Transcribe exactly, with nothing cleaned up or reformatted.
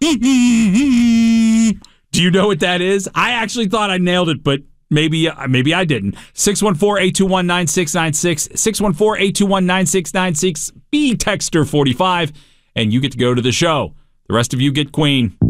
Do you know what that is? I actually thought I nailed it, but maybe maybe I didn't. six one four, eight two one, nine six nine six, six one four, eight two one, nine six nine six, B Texter forty-five, and you get to go to the show. The rest of you get Queen.